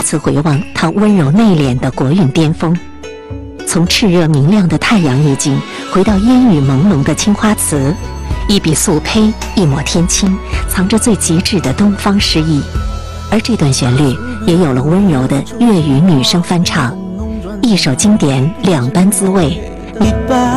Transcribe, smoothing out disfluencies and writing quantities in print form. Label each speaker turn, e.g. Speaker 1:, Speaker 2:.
Speaker 1: 次回望她温柔内敛的国韵巅峰。从炽热明亮的太阳意境回到烟雨朦胧的青花瓷，一笔素胚，一抹天青，藏着最极致的东方诗意。而这段旋律也有了温柔的粤语女声翻唱，一首经典，两般滋味。